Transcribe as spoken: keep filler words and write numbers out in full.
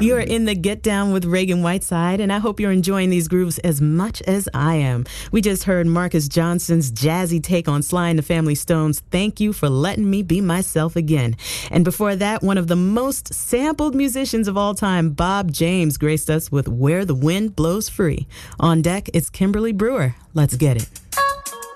You're in the Get Down with Reagan Whiteside, and I hope you're enjoying these grooves as much as I am. We just heard Marcus Johnson's jazzy take on Sly and the Family Stone's Thank You for Letting Me Be Myself Again. And before that, one of the most sampled musicians of all time, Bob James, graced us with Where the Wind Blows Free. On deck, it's Kimberly Brewer. Let's get it.